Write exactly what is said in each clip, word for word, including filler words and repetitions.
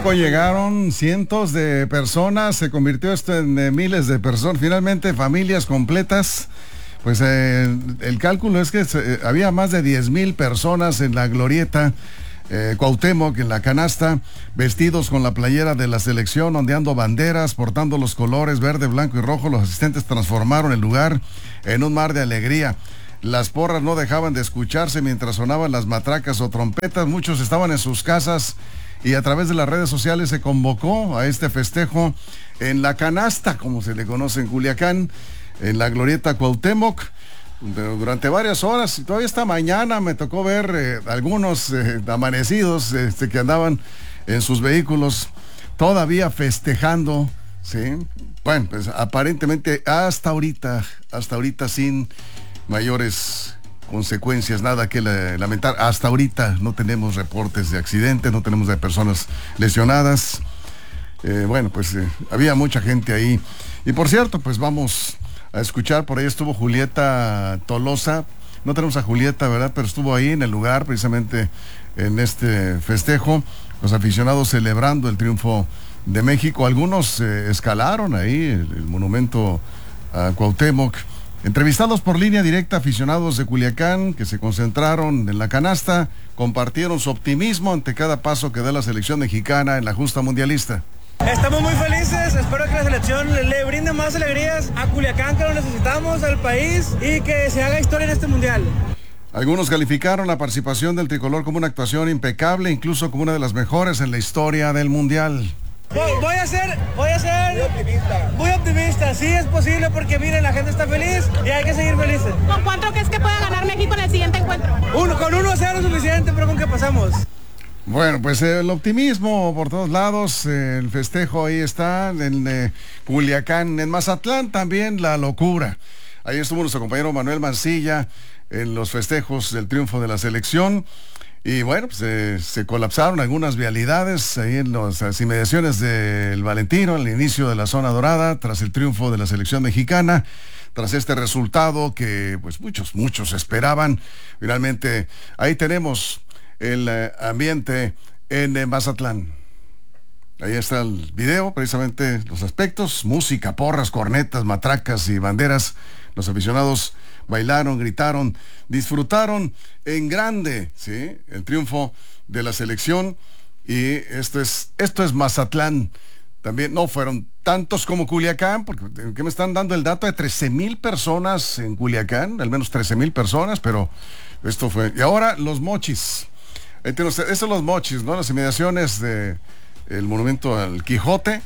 poco llegaron cientos de personas, se convirtió esto en eh, miles de personas, finalmente familias completas. Pues eh, el cálculo es que se, eh, había más de diez mil personas en la glorieta eh, Cuauhtémoc, en la canasta, vestidos con la playera de la selección, ondeando banderas, portando los colores verde, blanco y rojo. Los asistentes transformaron el lugar en un mar de alegría. Las porras no dejaban de escucharse mientras sonaban las matracas o trompetas. Muchos estaban en sus casas y a través de las redes sociales se convocó a este festejo en la canasta, como se le conoce en Culiacán, en la glorieta Cuauhtémoc, durante varias horas. Y todavía esta mañana me tocó ver eh, algunos eh, amanecidos este, que andaban en sus vehículos todavía festejando, ¿sí? Bueno, pues aparentemente hasta ahorita, hasta ahorita sin mayores consecuencias, nada que lamentar. Hasta ahorita no tenemos reportes de accidentes, no tenemos de personas lesionadas. Eh, bueno, pues eh, había mucha gente ahí. Y por cierto, pues vamos a escuchar, por ahí estuvo Julieta Tolosa. No tenemos a Julieta, ¿verdad? Pero estuvo ahí en el lugar, precisamente en este festejo. Los aficionados celebrando el triunfo de México. Algunos eh, escalaron ahí el, el monumento a Cuauhtémoc. Entrevistados por línea directa, aficionados de Culiacán que se concentraron en la canasta, compartieron su optimismo ante cada paso que da la selección mexicana en la justa mundialista. Estamos muy felices, espero que la selección le, le brinde más alegrías a Culiacán, que lo necesitamos, al país, y que se haga historia en este mundial. Algunos calificaron la participación del tricolor como una actuación impecable, incluso como una de las mejores en la historia del mundial. Voy a ser, voy a ser muy optimista. Muy optimista, sí es posible, porque miren, la gente está feliz y hay que seguir felices. ¿Con cuánto crees que pueda ganar México en el siguiente encuentro? Uno, con uno sea lo suficiente, pero con que pasamos. Bueno, pues eh, el optimismo por todos lados, eh, el festejo ahí está, en eh, Culiacán, en Mazatlán también la locura. Ahí estuvo nuestro compañero Manuel Mancilla en los festejos del triunfo de la selección. Y bueno, pues eh, se colapsaron algunas vialidades ahí en los, las inmediaciones del Valentino, al inicio de la zona dorada, tras el triunfo de la selección mexicana, tras este resultado que pues muchos, muchos esperaban. Finalmente, ahí tenemos el eh, ambiente en eh, Mazatlán. Ahí está el video, precisamente los aspectos: música, porras, cornetas, matracas y banderas. Los aficionados bailaron, gritaron, disfrutaron en grande, ¿sí?, el triunfo de la selección. Y esto es, esto es Mazatlán. También no fueron tantos como Culiacán, porque ¿qué me están dando el dato de trece mil personas en Culiacán? Al menos trece mil personas, pero esto fue. Y ahora los Mochis. Ahí tienen ustedes, esos son los Mochis, ¿no? Las inmediaciones de el monumento al Quijote,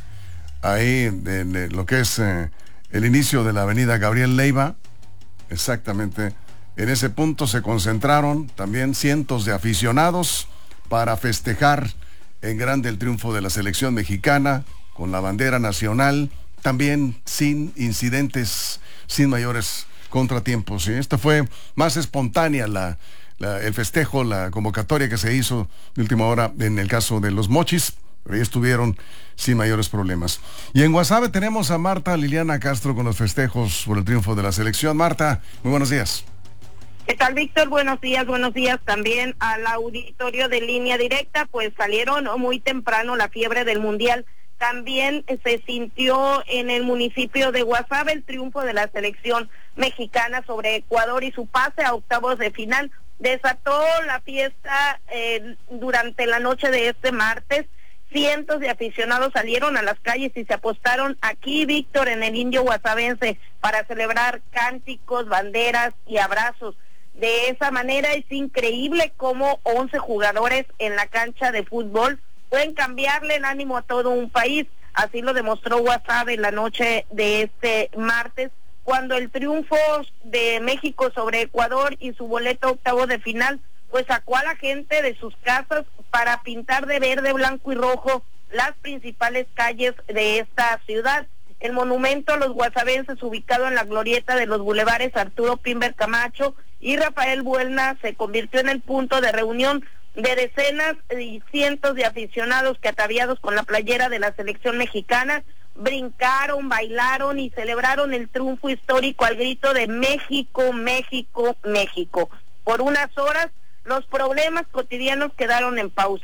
ahí en, en lo que es eh, el inicio de la avenida Gabriel Leiva. Exactamente, en ese punto se concentraron también cientos de aficionados para festejar en grande el triunfo de la selección mexicana, con la bandera nacional, también sin incidentes, sin mayores contratiempos, ¿sí? Esta fue más espontánea la, la, el festejo, la convocatoria que se hizo de última hora en el caso de los Mochis. Pero ahí estuvieron sin mayores problemas. Y en Guasave tenemos a Marta Liliana Castro con los festejos por el triunfo de la selección. Marta, muy buenos días. ¿Qué tal, Víctor? Buenos días, buenos días también al auditorio de Línea Directa. Pues salieron muy temprano, la fiebre del Mundial. También se sintió en el municipio de Guasave el triunfo de la selección mexicana sobre Ecuador y su pase a octavos de final. Desató la fiesta eh, durante la noche de este martes. Cientos de aficionados salieron a las calles y se apostaron aquí, Víctor, en el Indio Guasavense, para celebrar cánticos, banderas y abrazos. De esa manera es increíble cómo once jugadores en la cancha de fútbol pueden cambiarle el ánimo a todo un país. Así lo demostró Guasave en la noche de este martes, cuando el triunfo de México sobre Ecuador y su boleto octavo de final pues sacó a la gente de sus casas para pintar de verde, blanco y rojo las principales calles de esta ciudad. El monumento a los guasavenses, ubicado en la glorieta de los bulevares Arturo Pimber Camacho y Rafael Buelna, se convirtió en el punto de reunión de decenas y cientos de aficionados que, ataviados con la playera de la selección mexicana, brincaron, bailaron y celebraron el triunfo histórico al grito de México, México, México. Por unas horas los problemas cotidianos quedaron en pausa.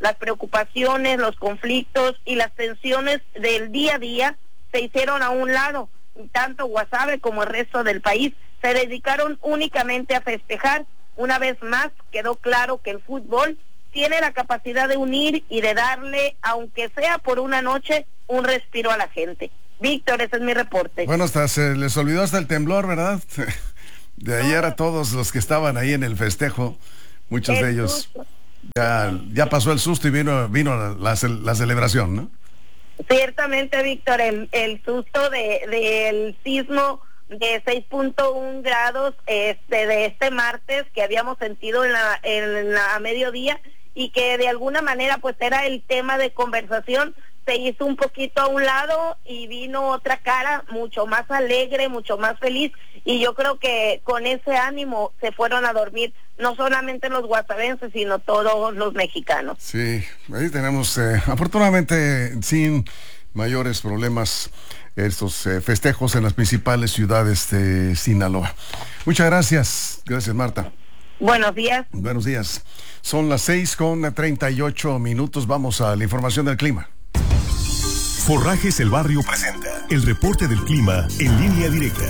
las preocupaciones, los conflictos y las tensiones del día a día se hicieron a un lado. Tanto Guasave como el resto del país se dedicaron únicamente a festejar. Una vez más quedó claro que el fútbol tiene la capacidad de unir y de darle, aunque sea por una noche, un respiro a la gente. Víctor, ese es mi reporte. Bueno, hasta se les olvidó hasta el temblor, ¿verdad? De ayer a todos los que estaban ahí en el festejo, muchos el de ellos, susto. ya ya pasó el susto y vino vino la, la, la celebración, ¿no? Ciertamente, Víctor, el, el susto de del sismo de seis punto uno grados este de este martes que habíamos sentido en la en la mediodía y que de alguna manera pues era el tema de conversación, se hizo un poquito a un lado y vino otra cara mucho más alegre, mucho más feliz, y yo creo que con ese ánimo se fueron a dormir no solamente los guasavenses, sino todos los mexicanos. Sí, ahí tenemos eh, afortunadamente sin mayores problemas estos eh, festejos en las principales ciudades de Sinaloa. Muchas gracias, gracias Marta. Buenos días. Buenos días. Son las seis con treinta y ocho minutos, vamos a la información del clima. Forrajes El Barrio presenta el reporte del clima en línea directa.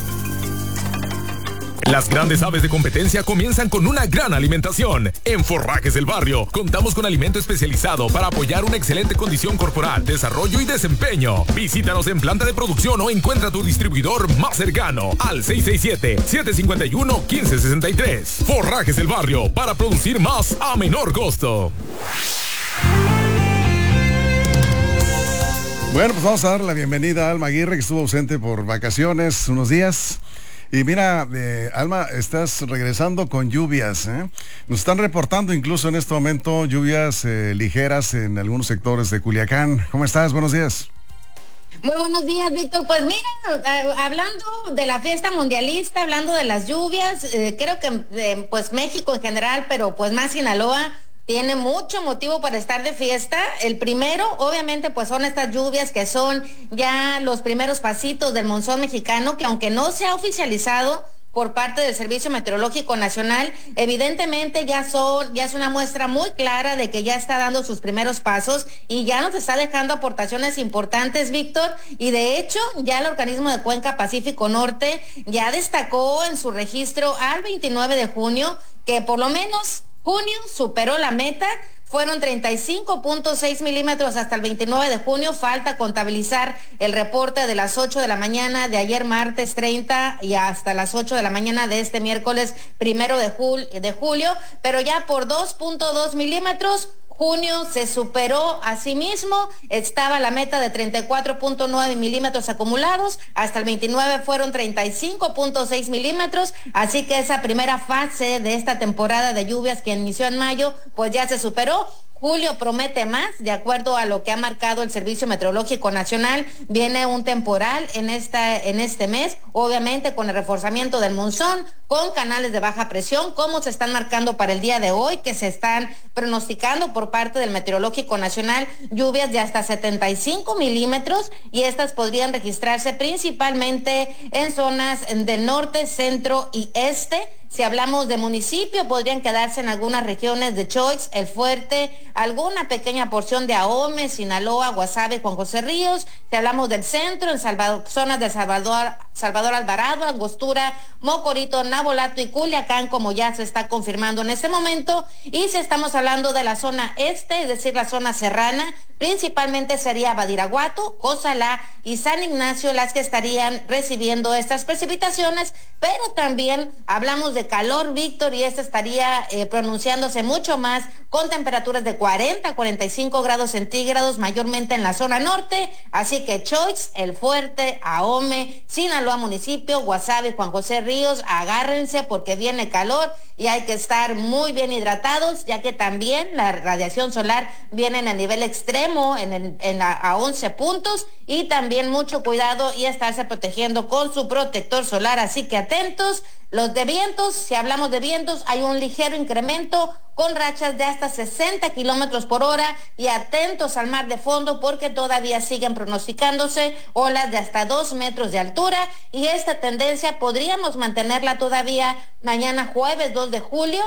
Las grandes aves de competencia comienzan con una gran alimentación. En Forrajes El Barrio contamos con alimento especializado para apoyar una excelente condición corporal, desarrollo y desempeño. Visítanos en planta de producción o encuentra tu distribuidor más cercano al seis seis siete, siete cinco uno, uno cinco seis tres. Forrajes El Barrio, para producir más a menor costo. Bueno, pues vamos a dar la bienvenida a Alma Aguirre, que estuvo ausente por vacaciones unos días. Y mira, eh, Alma, estás regresando con lluvias, ¿eh? Nos están reportando incluso en este momento lluvias eh, ligeras en algunos sectores de Culiacán. ¿Cómo estás? Buenos días. Muy buenos días, Víctor. Pues mira, eh, hablando de la fiesta mundialista, hablando de las lluvias, eh, creo que eh, pues México en general, pero pues más Sinaloa, tiene mucho motivo para estar de fiesta. El primero, obviamente, pues son estas lluvias que son ya los primeros pasitos del monzón mexicano, que aunque no se ha oficializado por parte del Servicio Meteorológico Nacional, evidentemente ya son, ya es una muestra muy clara de que ya está dando sus primeros pasos y ya nos está dejando aportaciones importantes, Víctor, y de hecho ya el organismo de Cuenca Pacífico Norte ya destacó en su registro al veintinueve de junio que por lo menos junio superó la meta. Fueron treinta y cinco punto seis milímetros hasta el veintinueve de junio. Falta contabilizar el reporte de las ocho de la mañana de ayer martes treinta y hasta las ocho de la mañana de este miércoles primero de, jul de julio. Pero ya por dos punto dos milímetros, junio se superó a sí mismo. Estaba la meta de treinta y cuatro punto nueve milímetros acumulados. Hasta el veintinueve fueron treinta y cinco punto seis milímetros. Así que esa primera fase de esta temporada de lluvias que inició en mayo, pues ya se superó. Julio promete más, de acuerdo a lo que ha marcado el Servicio Meteorológico Nacional. Viene un temporal en esta en este mes, obviamente con el reforzamiento del monzón, con canales de baja presión, como se están marcando para el día de hoy, que se están pronosticando por parte del Meteorológico Nacional lluvias de hasta setenta y cinco milímetros, y estas podrían registrarse principalmente en zonas del norte, centro y este. Si hablamos de municipio, podrían quedarse en algunas regiones de Choix, El Fuerte, alguna pequeña porción de Ahome, Sinaloa, Guasave, Juan José Ríos. Si hablamos del centro, en Salvador, zonas de Salvador, Salvador Alvarado, Angostura, Mocorito, Navolato y Culiacán, como ya se está confirmando en este momento. Y si estamos hablando de la zona este, es decir, la zona serrana, principalmente sería Badiraguato, Cozalá y San Ignacio las que estarían recibiendo estas precipitaciones, pero también hablamos de calor, Víctor, y esta estaría eh, pronunciándose mucho más, con temperaturas de cuarenta a cuarenta y cinco grados centígrados, mayormente en la zona norte. Así que Choix, El Fuerte, Ahome, Sinaloa municipio, Guasave, Juan José Ríos, agárrense porque viene calor y hay que estar muy bien hidratados, ya que también la radiación solar viene en el nivel extremo, en el, en la, a once puntos, y también mucho cuidado y estarse protegiendo con su protector solar. Así que atentos. Los de vientos, si hablamos de vientos, hay un ligero incremento con rachas de hasta sesenta kilómetros por hora, y atentos al mar de fondo porque todavía siguen pronosticándose olas de hasta dos metros de altura, y esta tendencia podríamos mantenerla todavía mañana jueves dos de julio,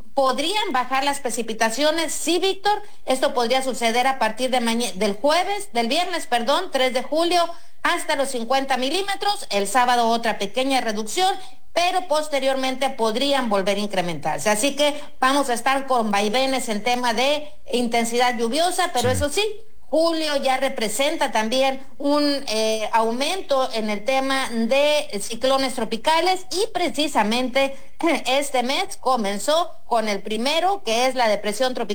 podrían bajar las precipitaciones, sí, Víctor, esto podría suceder a partir de mañana, del jueves, del viernes, perdón, tres de julio, hasta los cincuenta milímetros, el sábado otra pequeña reducción, pero posteriormente podrían volver a incrementarse. Así que vamos a estar con vaivenes en tema de intensidad lluviosa, pero sí. Eso sí, julio ya representa también un eh, aumento en el tema de ciclones tropicales y precisamente este mes comenzó con el primero, que es la depresión tropical